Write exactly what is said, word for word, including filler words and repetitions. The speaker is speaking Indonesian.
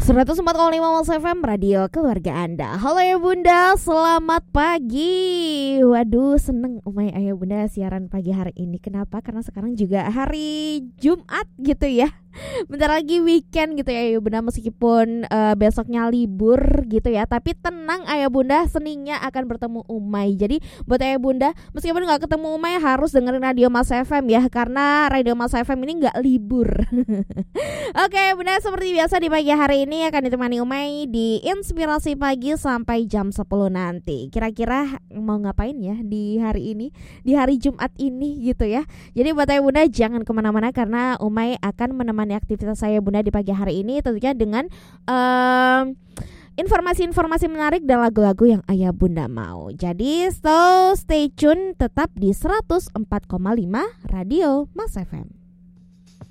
seratus empat koma lima Mas F M, radio keluarga Anda. Halo ya Bunda, selamat pagi. Waduh, seneng Umay Ayah Bunda siaran pagi hari ini. Kenapa? Karena sekarang juga hari Jumat gitu ya. Bentar lagi weekend gitu ya Ayah Bunda. Meskipun uh, besoknya libur gitu ya, tapi tenang Ayah Bunda, Seninnya akan bertemu Umay. Jadi buat Ayah Bunda, meskipun gak ketemu Umay, harus dengerin radio Mas F M ya, karena radio Mas F M ini gak libur. Oke Bunda, seperti biasa di pagi hari ini ini akan ditemani Umay di Inspirasi Pagi sampai jam sepuluh nanti. Kira-kira mau ngapain ya di hari ini, di hari Jumat ini gitu ya. Jadi buat Ayah Bunda jangan kemana-mana, karena Umay akan menemani aktivitas saya Bunda di pagi hari ini, tentunya dengan um, informasi-informasi menarik dan lagu-lagu yang Ayah Bunda mau. Jadi so stay tune, tetap di seratus empat koma lima Radio Mas F M.